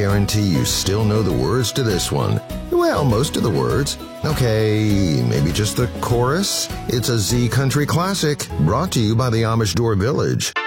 guarantee you still know the words to this one. Well, most of the words. Okay, maybe just the chorus? It's a Z Country classic, brought to you by the Amish Door Village.